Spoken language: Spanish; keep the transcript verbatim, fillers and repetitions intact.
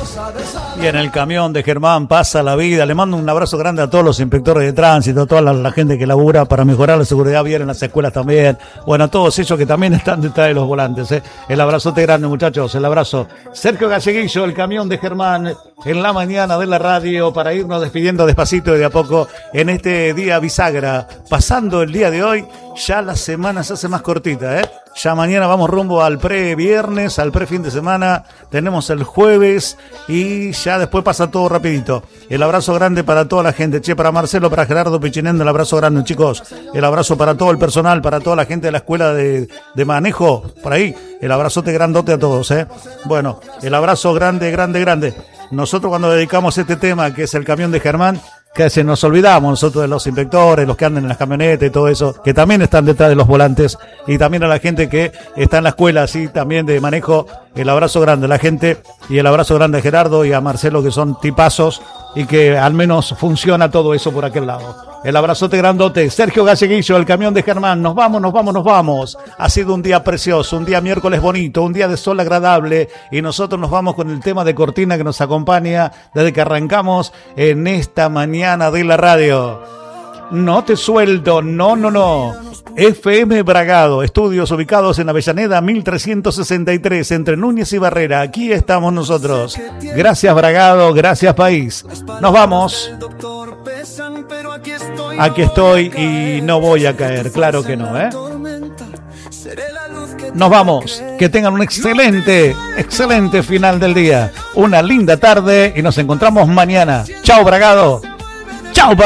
Y en el camión de Germán pasa la vida. Le mando un abrazo grande a todos los inspectores de tránsito, a toda la, la gente que labura para mejorar la seguridad vial en las escuelas también. Bueno, a todos ellos que también están detrás de los volantes. ¿eh? El abrazote grande, muchachos, el abrazo. Sergio Galleguillo, el camión de Germán, en la mañana de la radio, para irnos despidiendo despacito y de a poco en este día bisagra. Pasando el día de hoy, ya la semana se hace más cortita, ¿eh? Ya mañana vamos rumbo al pre-viernes, al pre-fin de semana. Tenemos el jueves y ya después pasa todo rapidito. El abrazo grande para toda la gente. Che, para Marcelo, para Gerardo Pichinendo, el abrazo grande, chicos. El abrazo para todo el personal, para toda la gente de la escuela de, de manejo, por ahí. El abrazote grandote a todos, ¿eh? Bueno, el abrazo grande, grande, grande. Nosotros cuando dedicamos este tema, que es el camión de Germán, que se nos olvidamos nosotros de los inspectores, los que andan en las camionetas y todo eso, que también están detrás de los volantes, y también a la gente que está en la escuela, así también de manejo. El abrazo grande a la gente y el abrazo grande a Gerardo y a Marcelo, que son tipazos y que al menos funciona todo eso por aquel lado. El abrazote grandote. Sergio Galleguillo, el camión de Germán. Nos vamos, nos vamos, nos vamos. Ha sido un día precioso, un día miércoles bonito, un día de sol agradable, y nosotros nos vamos con el tema de cortina que nos acompaña desde que arrancamos en esta mañana de la radio. No te suelto, no, no, no. F M Bragado, estudios ubicados en Avellaneda mil trescientos sesenta y tres, entre Núñez y Barrera. Aquí estamos nosotros. Gracias Bragado, gracias país. Nos vamos. Aquí estoy y no voy a caer, claro que no, ¿eh? Nos vamos. Que tengan un excelente, excelente final del día. Una linda tarde y nos encontramos mañana. Chao Bragado.